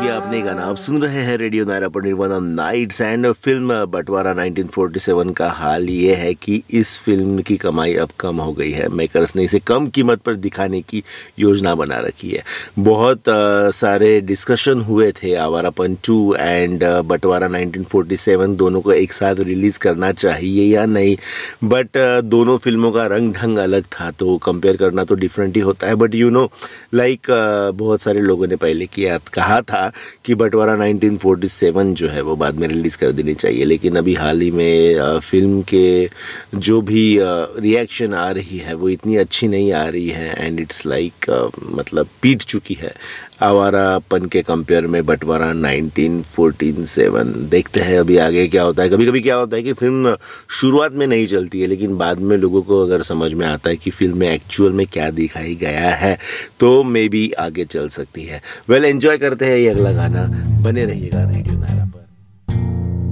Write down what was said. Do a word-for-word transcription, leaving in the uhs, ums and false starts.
किया आपने गाना। आप सुन रहे हैं रेडियो नायरा पर निर्वाणा नाइट्स एंड फिल्म बंटवारा नाइनटीन फोर्टी सेवन का हाल ये है कि इस फिल्म की कमाई अब कम हो गई है। मेकर्स ने इसे कम कीमत पर दिखाने की योजना बना रखी है। बहुत आ, सारे डिस्कशन हुए थे आवारापन टू एंड बंटवारा नाइनटीन फोर्टी सेवन दोनों को एक साथ रिलीज़ करना चाहिए या नहीं, बट दोनों फिल्मों का रंग ढंग अलग था तो कंपेयर करना तो डिफरेंट ही होता है। बट यू नो लाइक बहुत सारे लोगों ने पहले किया कहा था कि बंटवारा नाइनटीन फोर्टी सेवन जो है वो बाद में रिलीज़ कर देनी चाहिए, लेकिन अभी हाल ही में आ, फिल्म के जो भी रिएक्शन आ रही है वो इतनी अच्छी नहीं आ रही है एंड इट्स लाइक मतलब पीट चुकी है आवारापन के कंपेयर में बंटवारा नाइनटीन फोर्टी सेवन। देखते हैं अभी आगे क्या होता है। कभी कभी क्या होता है कि फिल्म शुरुआत में नहीं चलती है, लेकिन बाद में लोगों को अगर समझ में आता है कि फिल्म में एक्चुअल में क्या दिखाई गया है तो मे बी आगे चल सकती है। वेल एंजॉय करते हैं ये अगला गाना। बने रहिएगा रेडियो नायरा।